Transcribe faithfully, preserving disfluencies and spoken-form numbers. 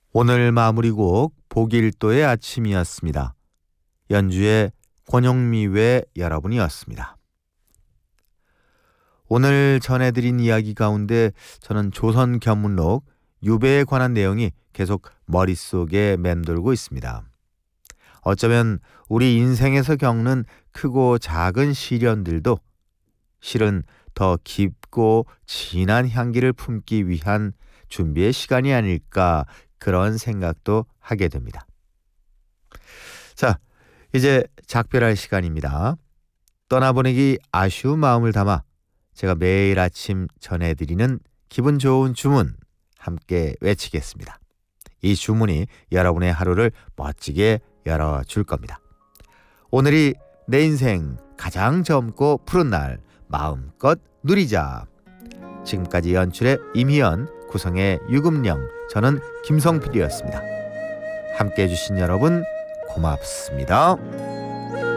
오늘 마무리곡 보길도의 아침이었습니다. 연주의 권영미 외 여러분이었습니다. 오늘 전해드린 이야기 가운데 저는 조선 견문록 유배에 관한 내용이 계속 머릿속에 맴돌고 있습니다. 어쩌면 우리 인생에서 겪는 크고 작은 시련들도 실은 더 깊고 진한 향기를 품기 위한 준비의 시간이 아닐까, 그런 생각도 하게 됩니다. 자, 이제 작별할 시간입니다. 떠나보내기 아쉬운 마음을 담아 제가 매일 아침 전해드리는 기분 좋은 주문 함께 외치겠습니다. 이 주문이 여러분의 하루를 멋지게 열어줄 겁니다. 오늘이 내 인생 가장 젊고 푸른 날, 마음껏 누리자. 지금까지 연출의 임희연, 구성의 유금령, 저는 김성필이었습니다. 함께해 주신 여러분 고맙습니다.